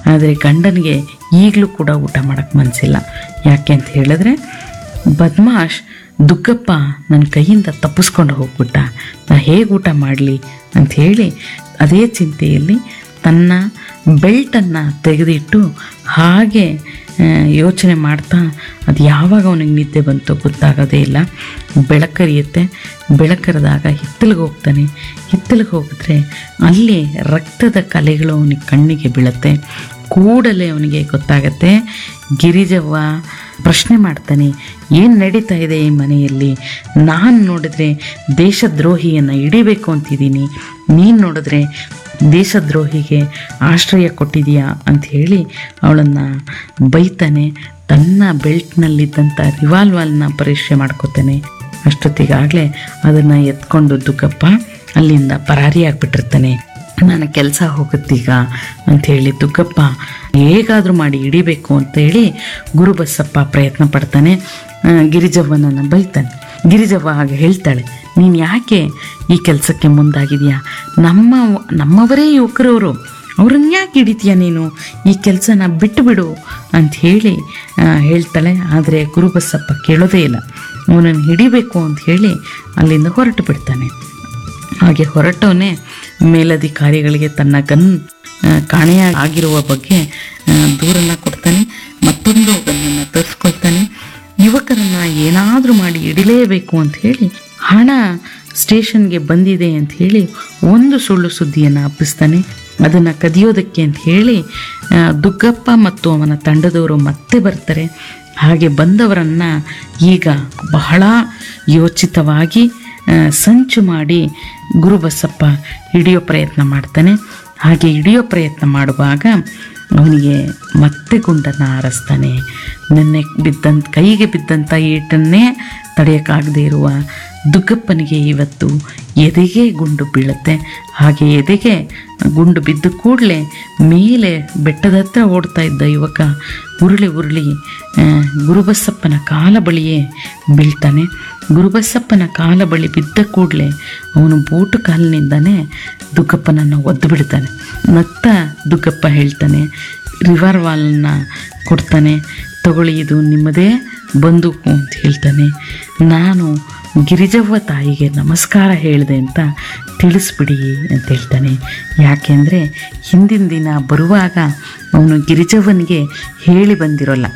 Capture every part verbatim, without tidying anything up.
ಆದರೆ ಗಂಡನಿಗೆ ಈಗಲೂ ಕೂಡ ಊಟ ಮಾಡೋಕ್ಕೆ ಮನಸ್ಸಿಲ್ಲ. ಯಾಕೆ ಅಂತ ಹೇಳಿದ್ರೆ, ಬದ್ಮಾಶ್ ದುಗ್ಗಪ್ಪ ನನ್ನ ಕೈಯಿಂದ ತಪ್ಪಿಸ್ಕೊಂಡು ಹೋಗ್ಬಿಟ್ಟ, ನಾ ಹೇಗೆ ಊಟ ಮಾಡಲಿ ಅಂಥೇಳಿ ಅದೇ ಚಿಂತೆಯಲ್ಲಿ ತನ್ನ ಬೆಲ್ಟನ್ನು ತೆಗೆದಿಟ್ಟು ಹಾಗೆ ಯೋಚನೆ ಮಾಡ್ತಾ ಅದು ಯಾವಾಗ ಅವನಿಗೆ ನಿದ್ದೆ ಬಂತು ಗೊತ್ತಾಗೋದೇ ಇಲ್ಲ. ಬೆಳಕರಿಯುತ್ತೆ. ಬೆಳಕರಿದಾಗ ಹಿತ್ತಲಿಗೆ ಹೋಗ್ತಾನೆ. ಹಿತ್ತಲಿಗೆ ಹೋಗಿದ್ರೆ ಅಲ್ಲಿ ರಕ್ತದ ಕಲೆಗಳು ಅವನಿಗೆ ಕಣ್ಣಿಗೆ ಬೀಳುತ್ತೆ. ಕೂಡಲೇ ಅವನಿಗೆ ಗೊತ್ತಾಗತ್ತೆ. ಗಿರಿಜವ್ವ ಪ್ರಶ್ನೆ ಮಾಡ್ತಾನೆ, ಏನು ನಡೀತಾ ಇದೆ ಈ ಮನೆಯಲ್ಲಿ? ನಾನು ನೋಡಿದ್ರೆ ದೇಶದ್ರೋಹಿಯನ್ನು ಹಿಡಿಬೇಕು ಅಂತಿದ್ದೀನಿ, ನೀನು ನೋಡಿದ್ರೆ ದೇಶದ್ರೋಹಿಗೆ ಆಶ್ರಯ ಕೊಟ್ಟಿದೆಯಾ ಅಂಥೇಳಿ ಅವಳನ್ನು ಬೈತಾನೆ. ತನ್ನ ಬೆಲ್ಟ್ನಲ್ಲಿದ್ದಂಥ ರಿವಾಲ್ವರ್ನ ಪರೀಕ್ಷೆ ಮಾಡ್ಕೋತಾನೆ. ಅಷ್ಟೊತ್ತಿಗಾಗಲೇ ಅದನ್ನು ಎತ್ಕೊಂಡು ದುಗ್ಗಪ್ಪ ಅಲ್ಲಿಂದ ಪರಾರಿಯಾಗಿಬಿಟ್ಟಿರ್ತಾನೆ. ನನ್ನ ಕೆಲಸ ಹೋಗುತ್ತೀಗ ಅಂಥೇಳಿ ದುಗ್ಗಪ್ಪ ಹೇಗಾದರೂ ಮಾಡಿ ಹಿಡಿಬೇಕು ಅಂತೇಳಿ ಗುರುಬಸಪ್ಪ ಪ್ರಯತ್ನ ಪಡ್ತಾನೆ. ಗಿರಿಜವ್ವನನ್ನು ಬೈತಾನೆ. ಗಿರಿಜವ್ವ ಹಾಗೆ ಹೇಳ್ತಾಳೆ, ನೀನು ಯಾಕೆ ಈ ಕೆಲಸಕ್ಕೆ ಮುಂದಾಗಿದೆಯಾ? ನಮ್ಮ ನಮ್ಮವರೇ ಯುವಕರವರು, ಅವ್ರನ್ನ ಯಾಕೆ ಹಿಡಿತೀಯ ನೀನು? ಈ ಕೆಲಸನ ಬಿಟ್ಟು ಬಿಡು ಅಂತ ಹೇಳಿ ಹೇಳ್ತಾಳೆ. ಆದರೆ ಗುರುಬಸಪ್ಪ ಕೇಳೋದೇ ಇಲ್ಲ. ಅವನನ್ನು ಹಿಡಿಬೇಕು ಅಂತ ಹೇಳಿ ಅಲ್ಲಿಂದ ಹೊರಟು ಬಿಡ್ತಾನೆ. ಹಾಗೆ ಹೊರಟವನೇ ಮೇಲಧಿಕಾರಿಗಳಿಗೆ ತನ್ನ ಗನ್ ಕಾಣೆಯ ಆಗಿರುವ ಬಗ್ಗೆ ದೂರನ್ನು ಕೊಡ್ತಾನೆ. ಮತ್ತೊಂದು ಗನ್ನನ್ನು ತರಿಸ್ಕೊಳ್ತಾನೆ. ಯುವಕರನ್ನು ಏನಾದರೂ ಮಾಡಿ ಹಿಡಿಲೇಬೇಕು ಅಂತ ಹೇಳಿ ಹಣ ಸ್ಟೇಷನ್ಗೆ ಬಂದಿದೆ ಅಂತ ಹೇಳಿ ಒಂದು ಸುಳ್ಳು ಸುದ್ದಿಯನ್ನು ಹಬ್ಬಿಸ್ತಾನೆ. ಅದನ್ನು ಕದಿಯೋದಕ್ಕೆ ಅಂತ ಹೇಳಿ ದುಗ್ಗಪ್ಪ ಮತ್ತು ಅವನ ತಂಡದವರು ಮತ್ತೆ ಬರ್ತಾರೆ. ಹಾಗೆ ಬಂದವರನ್ನು ಈಗ ಬಹಳ ಯೋಚಿತವಾಗಿ ಸಂಚು ಮಾಡಿ ಗುರುಬಸಪ್ಪ ಹಿಡಿಯೋ ಪ್ರಯತ್ನ ಮಾಡ್ತಾನೆ. ಹಾಗೆ ಹಿಡಿಯೋ ಪ್ರಯತ್ನ ಮಾಡುವಾಗ ಅವನಿಗೆ ಮತ್ತೆ ಗುಂಡನ್ನು ಹಾರಿಸ್ತಾನೆ. ನೆನ್ನೆ ಬಿದ್ದಂಥ ಕೈಗೆ ಬಿದ್ದಂಥ ಏಟನ್ನೇ ತಡೆಯೋಕ್ಕಾಗದೇ ಇರುವ ದುಗ್ಗಪ್ಪನಿಗೆ ಇವತ್ತು ಎದೆಗೆ ಗುಂಡು ಬೀಳುತ್ತೆ. ಹಾಗೆ ಎದೆಗೆ ಗುಂಡು ಬಿದ್ದ ಕೂಡಲೇ ಮೇಲೆ ಬೆಟ್ಟದ ಹತ್ರ ಓಡ್ತಾ ಇದ್ದ ಯುವಕ ಉರುಳಿ ಉರುಳಿ ಗುರುಬಸಪ್ಪನ ಕಾಲ ಬಳಿಯೇ ಬೀಳ್ತಾನೆ. ಗುರುಬಸಪ್ಪನ ಕಾಲ ಬಳಿ ಬಿದ್ದ ಕೂಡಲೇ ಅವನು ಬೂಟು ಕಾಲಿನಿಂದನೇ ದುಗ್ಗಪ್ಪನನ್ನು ಒದ್ದು ಬಿಡ್ತಾನೆ. ನತ್ತ ದುಗ್ಗಪ್ಪ ಹೇಳ್ತಾನೆ, ರಿವಾಲ್ವರ್ನ ಕೊಡ್ತಾನೆ, ತಗೊಳ್ಳಿ ಇದು ನಿಮ್ಮದೇ ಬಂದೂಕು ಅಂತ ಹೇಳ್ತಾನೆ. ನಾನು ಗಿರಿಜವ್ವ ತಾಯಿಗೆ ನಮಸ್ಕಾರ ಹೇಳಿದೆ ಅಂತ ತಿಳಿಸ್ಬಿಡಿ ಅಂತ ಹೇಳ್ತಾನೆ. ಯಾಕೆಂದರೆ ಹಿಂದಿನ ದಿನ ಬರುವಾಗ ಅವನು ಗಿರಿಜವ್ವನಿಗೆ ಹೇಳಿ ಬಂದಿರೋಲ್ಲ,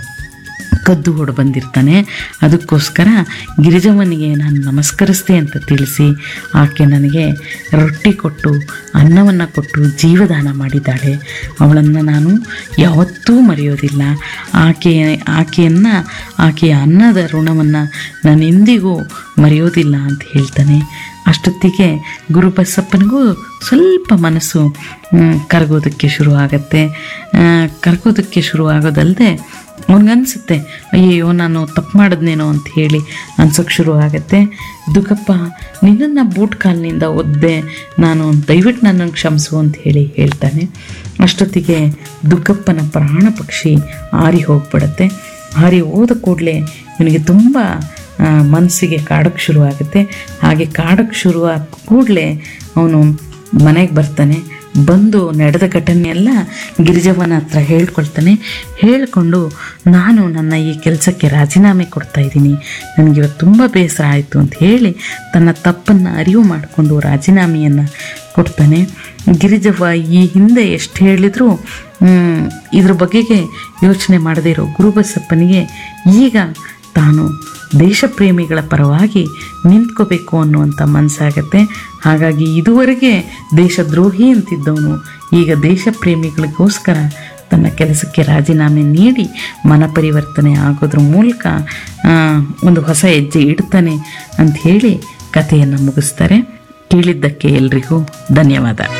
ಕದ್ದು ಹೊಡು ಬಂದಿರ್ತಾನೆ. ಅದಕ್ಕೋಸ್ಕರ ಗಿರಿಜವ್ವನಿಗೆ ನಾನು ನಮಸ್ಕರಿಸ್ದೆ ಅಂತ ತಿಳಿಸಿ ಆಕೆ ನನಗೆ ರೊಟ್ಟಿ ಕೊಟ್ಟು ಅನ್ನವನ್ನು ಕೊಟ್ಟು ಜೀವದಾನ ಮಾಡಿದ್ದಾಳೆ. ಅವಳನ್ನು ನಾನು ಯಾವತ್ತೂ ಮರೆಯೋದಿಲ್ಲ. ಆಕೆ ಆಕೆಯನ್ನು ಆಕೆಯ ಅನ್ನದ ಋಣವನ್ನು ನಾನು ಎಂದಿಗೂ ಮರೆಯೋದಿಲ್ಲ ಅಂತ ಹೇಳ್ತಾನೆ. ಅಷ್ಟೊತ್ತಿಗೆ ಗುರುಬಸಪ್ಪನಿಗೂ ಸ್ವಲ್ಪ ಮನಸ್ಸು ಕರಗೋದಕ್ಕೆ ಶುರು ಆಗತ್ತೆ. ಕರಗೋದಕ್ಕೆ ಶುರು ಆಗೋದಲ್ಲದೆ ಅವನಿಗನ್ಸುತ್ತೆ, ಅಯ್ಯಯ್ಯೋ ನಾನು ತಪ್ಪು ಮಾಡಿದ್ನೇನೋ ಅಂತ ಹೇಳಿ ಅನ್ಸೋಕ್ಕೆ ಶುರು ಆಗುತ್ತೆ. ದುಗ್ಗಪ್ಪ, ನಿನ್ನನ್ನು ಬೂಟ್ ಕಾಲಿನಿಂದ ಒದ್ದೆ, ನಾನು ದಯವಿಟ್ಟು ನನ್ನನ್ನು ಕ್ಷಮಿಸು ಅಂತ ಹೇಳಿ ಹೇಳ್ತಾನೆ. ಅಷ್ಟೊತ್ತಿಗೆ ದುಗ್ಗಪ್ಪನ ಪ್ರಾಣ ಪಕ್ಷಿ ಹಾರಿ ಹೋಗ್ಬಿಡುತ್ತೆ. ಹಾರಿ ಹೋದ ಕೂಡಲೇ ಇವನಿಗೆ ತುಂಬ ಮನಸ್ಸಿಗೆ ಕಾಡೋಕ್ಕೆ ಶುರು ಆಗುತ್ತೆ. ಹಾಗೆ ಕಾಡೋಕ್ಕೆ ಶುರುವಾದ ಕೂಡಲೇ ಅವನು ಮನೆಗೆ ಬರ್ತಾನೆ. ಬಂದು ನಡೆದ ಘಟನೆಯೆಲ್ಲ ಗಿರಿಜವ್ವನ ಹತ್ರ ಹೇಳ್ಕೊಳ್ತಾನೆ. ಹೇಳಿಕೊಂಡು ನಾನು ನನ್ನ ಈ ಕೆಲಸಕ್ಕೆ ರಾಜೀನಾಮೆ ಕೊಡ್ತಾ ಇದ್ದೀನಿ, ನನಗಿವತ್ತು ತುಂಬ ಬೇಸರ ಆಯಿತು ಅಂತ ಹೇಳಿ ತನ್ನ ತಪ್ಪನ್ನು ಅರಿವು ಮಾಡಿಕೊಂಡು ರಾಜೀನಾಮೆಯನ್ನು ಕೊಡ್ತಾನೆ. ಗಿರಿಜವ್ವ ಈ ಹಿಂದೆ ಎಷ್ಟು ಹೇಳಿದರೂ ಇದ್ರ ಬಗೆಗೆ ಯೋಚನೆ ಮಾಡದೇ ಇರೋ ಗುರುಬಸಪ್ಪನಿಗೆ ಈಗ ತಾನು ದೇಶಪ್ರೇಮಿಗಳ ಪರವಾಗಿ ನಿಂತ್ಕೋಬೇಕು ಅನ್ನುವಂಥ ಮನಸ್ಸಾಗತ್ತೆ. ಹಾಗಾಗಿ ಇದುವರೆಗೆ ದೇಶದ್ರೋಹಿ ಅಂತಿದ್ದವನು ಈಗ ದೇಶಪ್ರೇಮಿಗಳಿಗೋಸ್ಕರ ತನ್ನ ಕೆಲಸಕ್ಕೆ ರಾಜೀನಾಮೆ ನೀಡಿ ಮನ ಪರಿವರ್ತನೆ ಆಗೋದ್ರ ಮೂಲಕ ಒಂದು ಹೊಸ ಹೆಜ್ಜೆ ಇಡ್ತಾನೆ ಅಂಥೇಳಿ ಕಥೆಯನ್ನು ಮುಗಿಸ್ತಾರೆ. ಕೇಳಿದ್ದಕ್ಕೆ ಎಲ್ರಿಗೂ ಧನ್ಯವಾದ.